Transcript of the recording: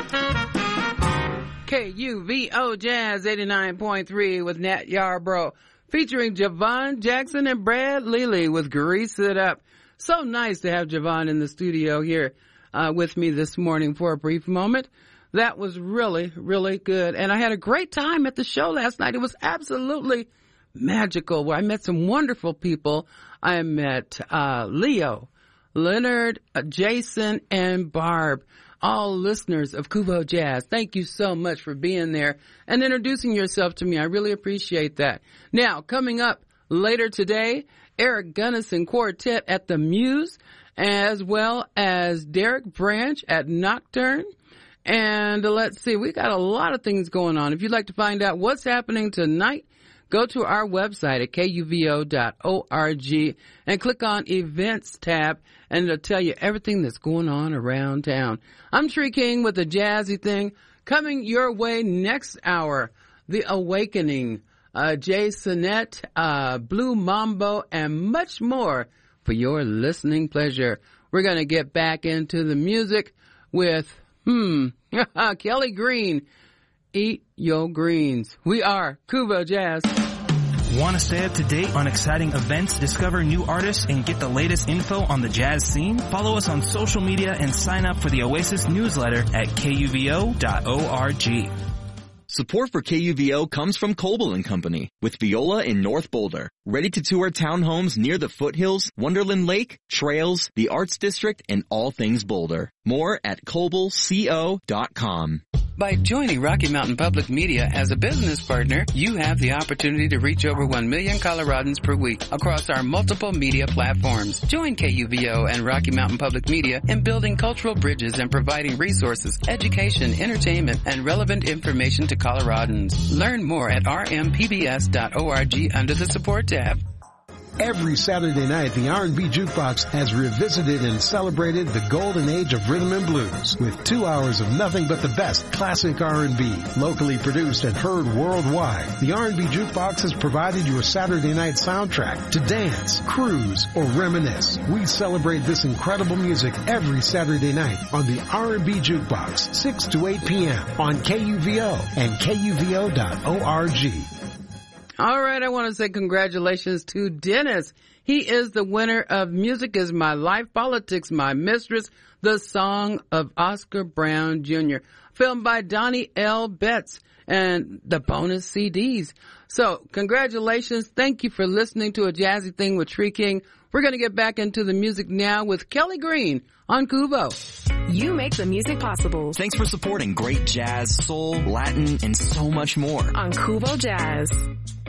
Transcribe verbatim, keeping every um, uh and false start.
K U V O Jazz eighty-nine point three with Nat Yarbrough, featuring Javon Jackson and Brad Lely with Grease It Up. So nice to have Javon in the studio here uh, with me this morning for a brief moment. That was really, really good. And I had a great time at the show last night. It was absolutely magical, where I met some wonderful people. I met uh, Leo, Leonard, uh, Jason, and Barb, all listeners of Kubo Jazz. Thank you so much for being there and introducing yourself to me. I really appreciate that. Now, coming up later today, Eric Gunnison Quartet at the Muse, as well as Derek Branch at Nocturne. And uh, let's see, we got a lot of things going on. If you'd like to find out what's happening tonight, go to our website at K U V O dot org and click on Events tab, and it'll tell you everything that's going on around town. I'm Tree King with the jazzy thing. Coming your way next hour, The Awakening, uh, Jay Sonette, uh, Blue Mambo, and much more for your listening pleasure. We're going to get back into the music with, hmm, Kelly Green. Eat your greens. We are Kubo Jazz. Want to stay up to date on exciting events, discover new artists, and get the latest info on the jazz scene? Follow us on social media and sign up for the Oasis newsletter at K U V O dot org. Support for K U V O comes from Coble and Company with Viola in North Boulder. Ready to tour townhomes near the foothills, Wonderland Lake, trails, the Arts District, and all things Boulder. More at coble co dot com. By joining Rocky Mountain Public Media as a business partner, you have the opportunity to reach over one million Coloradans per week across our multiple media platforms. Join K U V O and Rocky Mountain Public Media in building cultural bridges and providing resources, education, entertainment, and relevant information to Coloradans. Learn more at r m p b s dot org under the support tab. Every Saturday night, the R and B Jukebox has revisited and celebrated the golden age of rhythm and blues with two hours of nothing but the best classic R and B, locally produced and heard worldwide. The R and B Jukebox has provided your Saturday night soundtrack to dance, cruise, or reminisce. We celebrate this incredible music every Saturday night on the R and B Jukebox, six to eight p.m. on K U V O and K U V O dot org. All right, I want to say congratulations to Dennis. He is the winner of Music is My Life, Politics My Mistress, the song of Oscar Brown Junior, filmed by Donnie L. Betts, and the bonus C Ds. So, congratulations. Thank you for listening to A Jazzy Thing with Tree King. We're going to get back into the music now with Kelly Green on Kubo. You make the music possible. Thanks for supporting great jazz, soul, Latin, and so much more on Kubo Jazz.